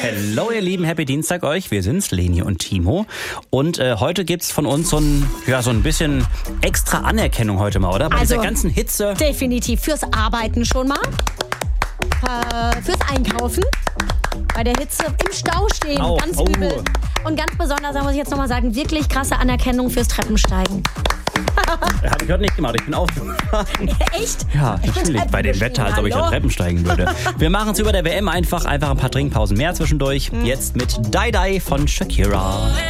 Hallo ihr Lieben, Happy Dienstag euch. Wir sind's, Leni und Timo. Und heute gibt's von uns so ein bisschen extra Anerkennung heute mal, oder? Bei dieser ganzen Hitze. Definitiv fürs Arbeiten schon mal. Fürs Einkaufen. Bei der Hitze im Stau stehen. Ganz übel. Und ganz besonders, da muss ich jetzt nochmal sagen, wirklich krasse Anerkennung fürs Treppensteigen. Habe ich heute nicht gemacht, ich bin aufgefahren. Echt? Ja, natürlich. Bei dem Wetter, als ob ich an Treppen steigen würde. Wir machen es über der WM einfach ein paar Trinkpausen mehr zwischendurch. Jetzt mit Die Die von Shakira.